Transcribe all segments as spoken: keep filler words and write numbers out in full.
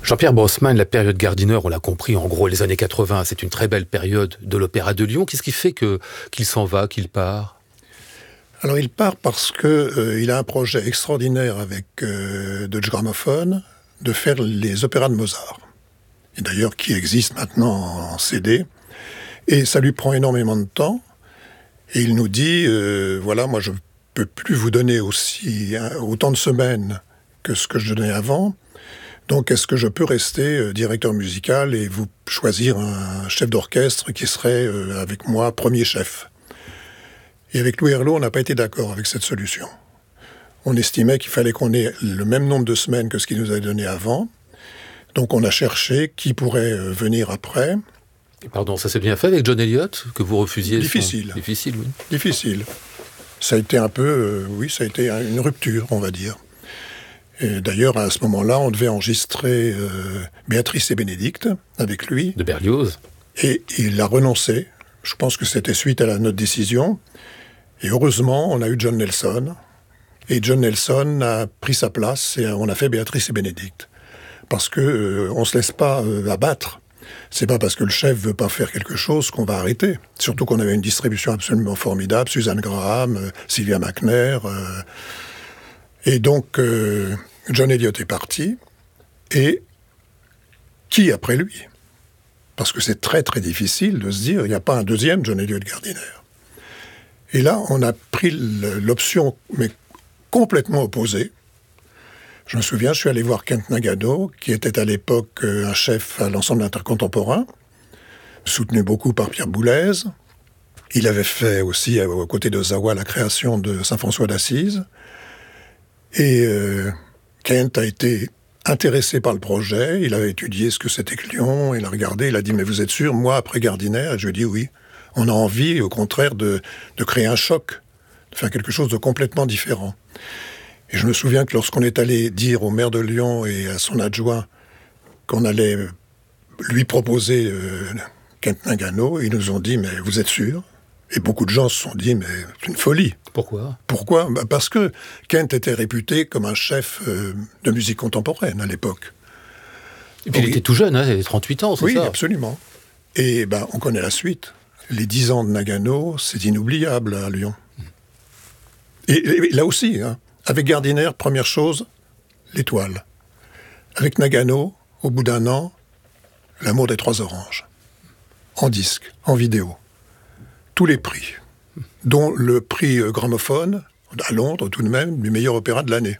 Jean-Pierre Brossman, la période Gardiner, on l'a compris, en gros, les années quatre-vingts, c'est une très belle période de l'Opéra de Lyon. Qu'est-ce qui fait que, qu'il s'en va, qu'il part ? Alors il part parce que euh, il a un projet extraordinaire avec euh, Deutsche Grammophon de faire les opéras de Mozart. Et d'ailleurs, qui existent maintenant en C D. Et ça lui prend énormément de temps. Et il nous dit, euh, voilà, moi je ne peux plus vous donner aussi hein, autant de semaines que ce que je donnais avant. Donc, est-ce que je peux rester euh, directeur musical et vous choisir un chef d'orchestre qui serait, euh, avec moi, premier chef ? Et avec Louis Herlaut, on n'a pas été d'accord avec cette solution. On estimait qu'il fallait qu'on ait le même nombre de semaines que ce qu'il nous avait donné avant. Donc, on a cherché qui pourrait euh, venir après. Pardon, ça s'est bien fait avec John Elliott, que vous refusiez ? Difficile. Son... Difficile, oui. Difficile. Ça a été un peu, euh, oui, ça a été une rupture, on va dire. Et d'ailleurs, à ce moment-là, on devait enregistrer euh, Béatrice et Bénédicte avec lui. De Berlioz. Et il a renoncé. Je pense que c'était suite à la, notre décision. Et heureusement, on a eu John Nelson. Et John Nelson a pris sa place et on a fait Béatrice et Bénédicte. Parce que euh, on se laisse pas euh, abattre. C'est pas parce que le chef veut pas faire quelque chose qu'on va arrêter. Surtout qu'on avait une distribution absolument formidable. Suzanne Graham, euh, Sylvia McNair. Euh, et donc... Euh, John Elliott est parti, et qui après lui ? Parce que c'est très très difficile de se dire, il n'y a pas un deuxième John Elliott Gardiner. Et là, on a pris l'option, mais complètement opposée. Je me souviens, je suis allé voir Kent Nagano, qui était à l'époque un chef à l'ensemble intercontemporain, soutenu beaucoup par Pierre Boulez. Il avait fait aussi, aux côtés d'Ozawa, la création de Saint-François d'Assise. Et... Euh, Kent a été intéressé par le projet, il a étudié ce que c'était que Lyon, il a regardé, il a dit « Mais vous êtes sûr, moi, après Gardiner ?» Je lui ai dit « Oui, on a envie, au contraire, de, de créer un choc, de faire quelque chose de complètement différent. » Et je me souviens que lorsqu'on est allé dire au maire de Lyon et à son adjoint qu'on allait lui proposer euh, Kent Nagano, ils nous ont dit « Mais vous êtes sûr ?» Et beaucoup de gens se sont dit « Mais c'est une folie !» Pourquoi ? Pourquoi ? Bah parce que Kent était réputé comme un chef euh, de musique contemporaine à l'époque. Et puis Donc, il était tout jeune, hein, il avait trente-huit ans, c'est oui, ça ? Oui, absolument. Et ben, on connaît la suite. Les dix ans de Nagano, c'est inoubliable à Lyon. Et, et là aussi, hein, avec Gardiner, première chose, l'étoile. Avec Nagano, au bout d'un an, L'amour des trois oranges. En disque, en vidéo. Tous les prix. Dont le prix Gramophone, à Londres tout de même, du meilleur opéra de l'année.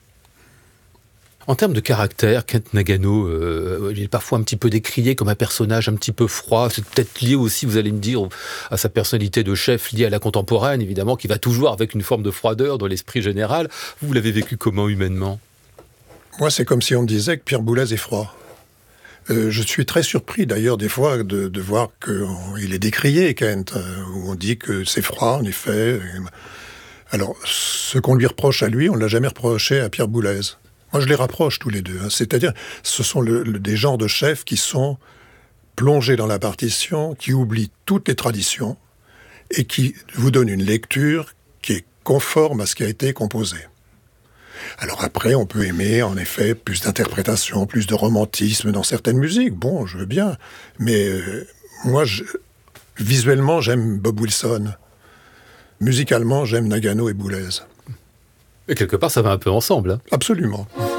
En termes de caractère, Kent Nagano, euh, il est parfois un petit peu décrié comme un personnage un petit peu froid. C'est peut-être lié aussi, vous allez me dire, à sa personnalité de chef liée à la contemporaine, évidemment, qui va toujours avec une forme de froideur dans l'esprit général. Vous l'avez vécu comment humainement ? Moi, c'est comme si on me disait que Pierre Boulez est froid. Euh, je suis très surpris d'ailleurs des fois de, de voir qu'il est décrié, Kent, euh, où on dit que c'est froid, en effet. Alors, ce qu'on lui reproche à lui, on ne l'a jamais reproché à Pierre Boulez. Moi, je les rapproche tous les deux. Hein. C'est-à-dire, ce sont le, le, des genres de chefs qui sont plongés dans la partition, qui oublient toutes les traditions et qui vous donnent une lecture qui est conforme à ce qui a été composé. Alors après, on peut aimer, en effet, plus d'interprétation, plus de romantisme dans certaines musiques. Bon, je veux bien. Mais euh, moi, je, visuellement, j'aime Bob Wilson. Musicalement, j'aime Nagano et Boulez. Et quelque part, ça va un peu ensemble. Hein. Absolument.